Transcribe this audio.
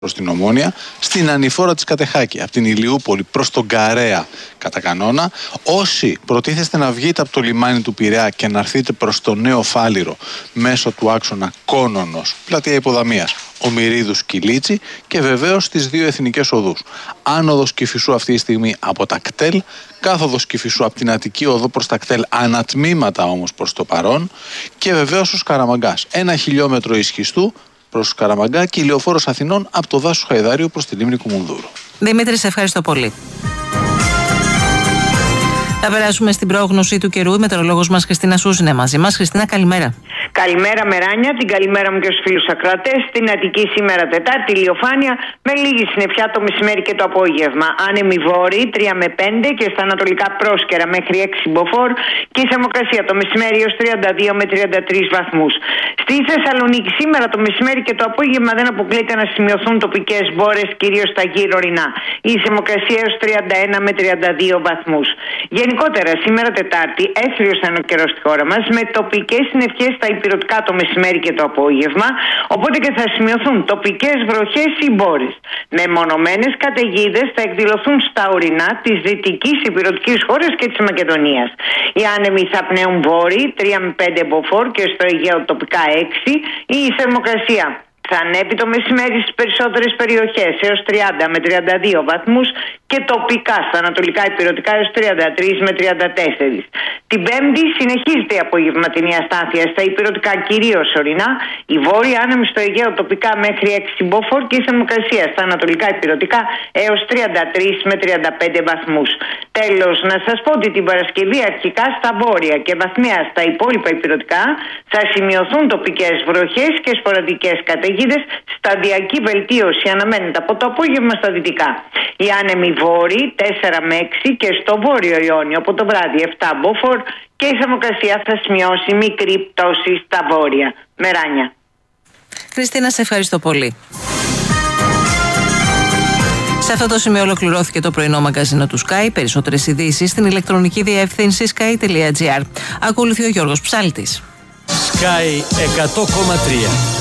προς την Ομόνια, στην ανηφόρα της Κατεχάκη, από την Ηλιούπολη προς τον Καρέα κατά κανόνα. Όσοι προτίθεστε να βγείτε από το λιμάνι του Πειραιά και να έρθετε προς το Νέο Φάληρο μέσω του άξονα Κόνονος, πλατεία Υποδαμίας, Ομηρίδους, Κιλίτσι και βεβαίως τις δύο εθνικές οδούς. Άνοδος Κηφισού αυτή τη στιγμή από τα κτέλ, κάθοδος Κηφισού από την Αττική οδό προς τα κτέλ, ανατμήματα όμως προς το παρόν, και βεβαίως ο Σκαραμαγκάς. 1 χιλιόμετρο ισχυστού προς Σκαραμαγκά και ηλιοφόρος Αθηνών από το δάσος Χαϊδάριου προς τη λίμνη Κουμουνδούρου. Δημήτρη, σε ευχαριστώ πολύ. Θα περάσουμε στην πρόγνωση του καιρού. Η μετεωρολόγος μας Χριστίνα Σούζη είναι μαζί μας. Χριστίνα, καλημέρα. Καλημέρα Μεράνια, την καλημέρα μου και στους φίλους ακροατές. Στην Αττική σήμερα Τετάρτη, ηλιοφάνεια με λίγη συννεφιά το μεσημέρι και το απόγευμα. Άνεμοι βόρειοι 3 με 5 και στα ανατολικά πρόσκαιρα μέχρι 6 μποφόρ και η θερμοκρασία το μεσημέρι έως 32 με 33 βαθμούς. Στη Θεσσαλονίκη σήμερα το μεσημέρι και το απόγευμα δεν αποκλείεται να σημειωθούν τοπικές μπόρες, κυρίως στα γύρω ορεινά. Η θερμοκρασία έως 31 με 32 βαθμούς. Γενικότερα σήμερα Τετάρτη έθριος θα είναι ο καιρός στη χώρα μας με τοπικές συννεφιές στα υπηρετικά το μεσημέρι και το απόγευμα, οπότε και θα σημειωθούν τοπικές βροχές ή μπόρες. Μεμονωμένες καταιγίδες θα εκδηλωθούν στα ορεινά της δυτικής υπηρετικής χώρας και της Μακεδονίας. Οι άνεμοι θα πνέουν βόρειοι 3 με 5 μποφόρ και στο Αιγαίο τοπικά 6. Η θερμοκρασία θα ανέβει το μεσημέρι στις περισσότερες περιοχές έως 30 με 32 βαθμούς και τοπικά στα ανατολικά υπηρετικά έως 33 με 34. Την Πέμπτη συνεχίζεται η απογευματινή αστάθεια στα υπηρετικά κυρίως ορεινά, η βόρεια άνεμη στο Αιγαίο τοπικά μέχρι 6 μποφόρ και η θερμοκρασία στα ανατολικά υπηρετικά έως 33 με 35 βαθμούς. Τέλος, να σας πω ότι την Παρασκευή αρχικά στα βόρεια και βαθμία στα υπόλοιπα υπηρετικά θα σημειωθούν τοπικές βροχές και σποραδικές καταιγίδες. Σταδιακή βελτίωση αναμένεται από το απόγευμα στα δυτικά. Οι άνεμοι βόρειοι 4 με 6 και στο βόρειο Ιόνιο από το βράδυ 7 μποφόρ και η θερμοκρασία θα σημειώσει μικρή πτώση στα βόρεια. Μεράνια. Χριστίνα, σε ευχαριστώ πολύ. Σε αυτό το σημείο ολοκληρώθηκε το πρωινό μαγκαζίνο του Sky. Περισσότερες ειδήσεις στην ηλεκτρονική διεύθυνση sky.gr. Ακολουθεί ο Γιώργος Ψάλτης. Sky 100,3.